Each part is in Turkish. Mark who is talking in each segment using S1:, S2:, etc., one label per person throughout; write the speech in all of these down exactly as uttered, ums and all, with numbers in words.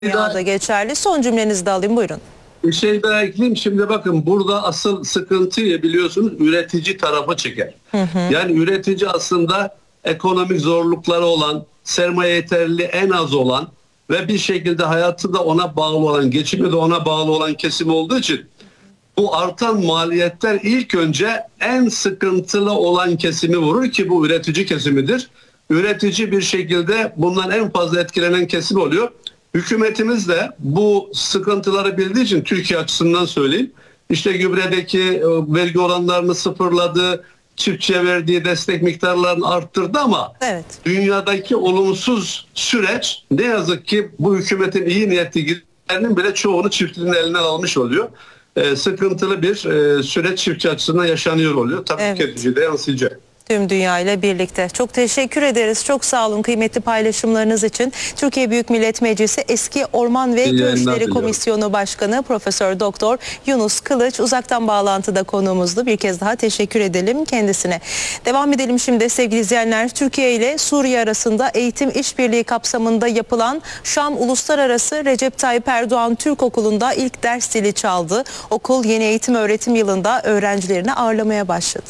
S1: Dünyada geçerli. Son cümlenizi de alayım, buyurun.
S2: Bir şey daha ekleyeyim. Şimdi bakın, burada asıl sıkıntıyı biliyorsunuz üretici tarafı çeker. Hı hı. Yani üretici aslında ekonomik zorlukları olan, sermaye yeterliliği en az olan ve bir şekilde hayatı da ona bağlı olan, geçimi de ona bağlı olan kesim olduğu için bu artan maliyetler ilk önce en sıkıntılı olan kesimi vurur ki bu üretici kesimidir. Üretici bir şekilde bundan en fazla etkilenen kesim oluyor. Hükümetimiz de bu sıkıntıları bildiği için Türkiye açısından söyleyeyim, işte gübredeki vergi oranlarını sıfırladı, çiftçiye verdiği destek miktarlarını arttırdı ama evet, dünyadaki olumsuz süreç ne yazık ki bu hükümetin iyi niyetli giderlerinin bile çoğunu çiftçinin elinden almış oluyor. Ee, sıkıntılı bir e, süreç çiftçi açısından yaşanıyor oluyor. Tabii evet, tüketiciye de yansıyacak.
S1: Tüm dünya ile birlikte. Çok teşekkür ederiz. Çok sağ olun kıymetli paylaşımlarınız için. Türkiye Büyük Millet Meclisi Eski Orman ve Köy İşleri Komisyonu Başkanı Profesör Doktor Yunus Kılıç uzaktan bağlantıda konuğumuzdu. Bir kez daha teşekkür edelim kendisine. Devam edelim şimdi sevgili izleyenler. Türkiye ile Suriye arasında eğitim işbirliği kapsamında yapılan Şam Uluslararası Recep Tayyip Erdoğan Türk Okulu'nda ilk ders zili çaldı. Okul yeni eğitim öğretim yılında öğrencilerini ağırlamaya başladı.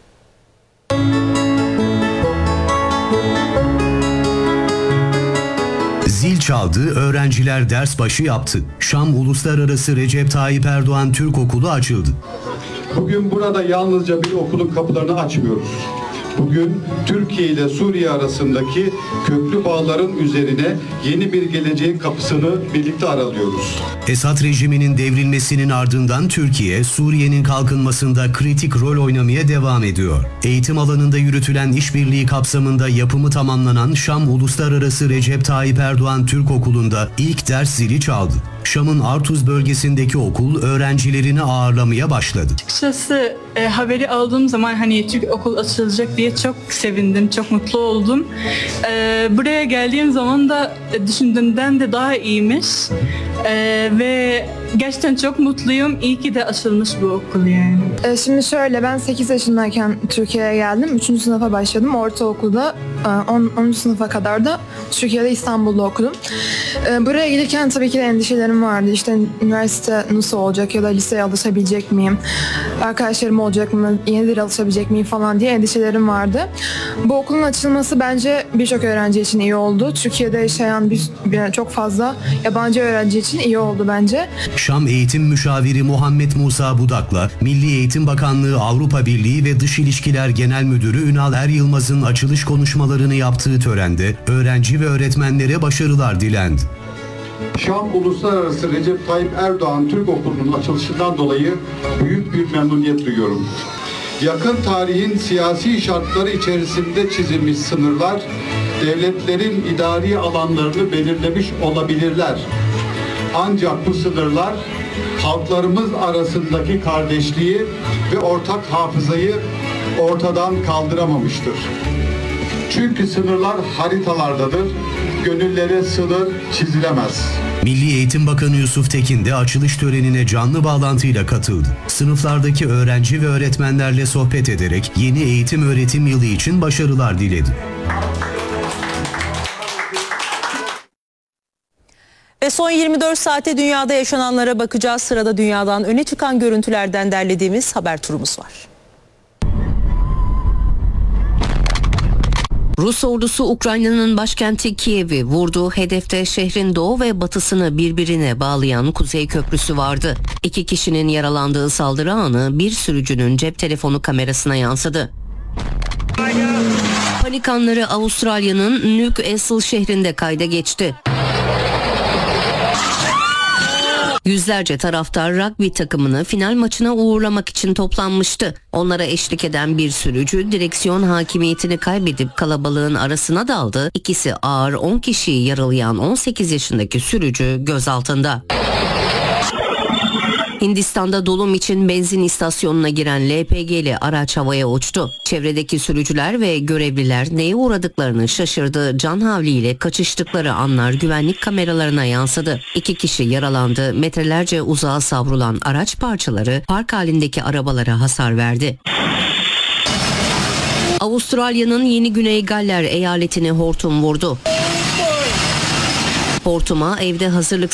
S3: Zil çaldı, öğrenciler ders başı yaptı. Şam Uluslararası Recep Tayyip Erdoğan Türk Okulu açıldı.
S4: Bugün burada yalnızca bir okulun kapılarını açmıyoruz. Bugün Türkiye ile Suriye arasındaki köklü bağların üzerine yeni bir geleceğin kapısını birlikte aralıyoruz.
S3: Esad rejiminin devrilmesinin ardından Türkiye, Suriye'nin kalkınmasında kritik rol oynamaya devam ediyor. Eğitim alanında yürütülen işbirliği kapsamında yapımı tamamlanan Şam Uluslararası Recep Tayyip Erdoğan Türk Okulu'nda ilk ders zili çaldı. Şam'ın Artuz bölgesindeki okul öğrencilerini ağırlamaya başladı.
S5: Açıkçası e, haberi aldığım zaman hani Türk okul açılacak diye çok sevindim, çok mutlu oldum. E, buraya geldiğim zaman da düşündüğümden de daha iyiymiş. E, ve gerçekten çok mutluyum. İyi ki de açılmış bu okul yani.
S6: E, şimdi şöyle, ben sekiz yaşındayken Türkiye'ye geldim. üçüncü sınıfa başladım. Ortaokulda onuncu sınıfa kadar da Türkiye'de İstanbul'da okudum. E, buraya gelirken tabii ki de endişelerim vardı. İşte üniversite nasıl olacak ya da liseye alışabilecek miyim? Arkadaşlarım olacak mı? Yeni dil alışabilecek miyim falan diye endişelerim vardı. Bu okulun açılması bence birçok öğrenci için iyi oldu. Türkiye'de yaşayan bir, bir, çok fazla yabancı öğrenci için iyi oldu bence.
S3: Şam Eğitim Müşaviri Muhammed Musa Budak'la Milli Eğitim Bakanlığı Avrupa Birliği ve Dış İlişkiler Genel Müdürü Ünal Er Yılmaz'ın açılış konuşmalarını yaptığı törende öğrenci ve öğretmenlere başarılar dilendi.
S4: Şam Uluslararası Recep Tayyip Erdoğan Türk Okulu'nun açılışından dolayı büyük bir memnuniyet duyuyorum. Yakın tarihin siyasi şartları içerisinde çizilmiş sınırlar, devletlerin idari alanlarını belirlemiş olabilirler. Ancak bu sınırlar halklarımız arasındaki kardeşliği ve ortak hafızayı ortadan kaldıramamıştır. Çünkü sınırlar haritalardadır, gönüllere sınır çizilemez.
S3: Milli Eğitim Bakanı Yusuf Tekin de açılış törenine canlı bağlantıyla katıldı. Sınıflardaki öğrenci ve öğretmenlerle sohbet ederek yeni eğitim öğretim yılı için başarılar diledi.
S1: Ve son yirmi dört saate dünyada yaşananlara bakacağız. Sırada dünyadan öne çıkan görüntülerden derlediğimiz haber turumuz var.
S7: Rus ordusu Ukrayna'nın başkenti Kiev'i vurdu. Hedefte şehrin doğu ve batısını birbirine bağlayan Kuzey Köprüsü vardı. İki kişinin yaralandığı saldırı anı bir sürücünün cep telefonu kamerasına yansıdı. Panik anları Avustralya'nın Newcastle şehrinde kayda geçti. Yüzlerce taraftar rugby takımını final maçına uğurlamak için toplanmıştı. Onlara eşlik eden bir sürücü direksiyon hakimiyetini kaybedip kalabalığın arasına daldı. İkisi ağır, on kişiyi yaralayan on sekiz yaşındaki sürücü gözaltında. Hindistan'da dolum için benzin istasyonuna giren L P G'li araç havaya uçtu. Çevredeki sürücüler ve görevliler neye uğradıklarını şaşırdı. Can havliyle kaçıştıkları anlar güvenlik kameralarına yansıdı. İki kişi yaralandı. Metrelerce uzağa savrulan araç parçaları park halindeki arabalara hasar verdi. Avustralya'nın Yeni Güney Galler eyaletini hortum vurdu. Hortuma evde hazırlık